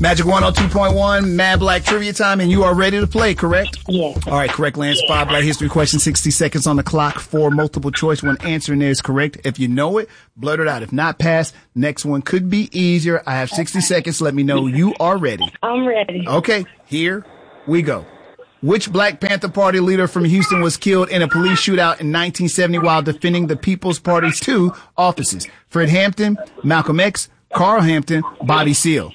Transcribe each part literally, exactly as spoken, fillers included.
Magic one oh two point one, Mad Black Trivia time, and you are ready to play, correct? Yeah. All right, correct answer. Five Black History questions, sixty seconds on the clock, four multiple choice. When answering there is correct. If you know it, blurt it out. If not, pass. Next one could be easier. I have sixty seconds. Let me know you are ready. I'm ready. Okay, here we go. Which Black Panther Party leader from Houston was killed in a police shootout in nineteen seventy while defending the People's Party's two offices? Fred Hampton, Malcolm X, Carl Hampton, Bobby Seale.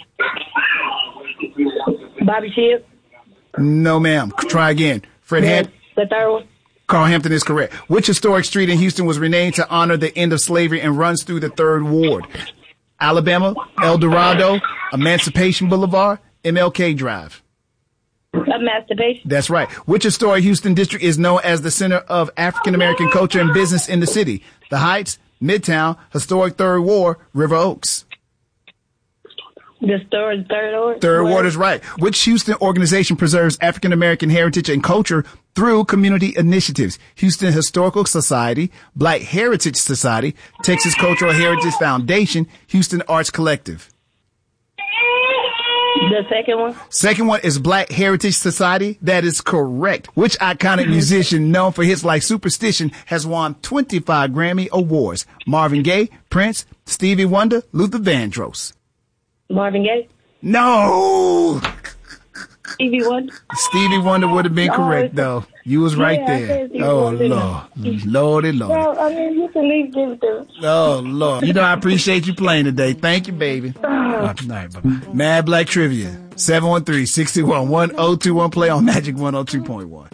Bobby Seale. No, ma'am. Try again. Fred Hampton. The third one. Carl Hampton is correct. Which historic street in Houston was renamed to honor the end of slavery and runs through the third ward? Alabama, El Dorado, Emancipation Boulevard, M L K Drive. Emancipation. That's right. Which historic Houston district is known as the center of African American culture and business in the city? The Heights, Midtown, Historic Third Ward, River Oaks. The third, third ward. Third ward is right. Which Houston organization preserves African American heritage and culture through community initiatives? Houston Historical Society, Black Heritage Society, Texas Cultural Heritage Foundation, Houston Arts Collective. The second one. Second one is Black Heritage Society. That is correct. Which iconic musician known for hits like Superstition has won twenty-five Grammy Awards? Marvin Gaye, Prince, Stevie Wonder, Luther Vandross. Marvin Gaye. No. Stevie Wonder. Stevie Wonder would have been correct, though. You was right Yeah, I there. said Stevie Oh, Wonder. Lord. Lordy, Lord. Well, I mean, you can leave them to. Oh, Lord. You know, I appreciate you playing today. Thank you, baby. All right, bye-bye. Mad Black Trivia. seven one three, six one, one oh two one. Play on Magic one oh two point one.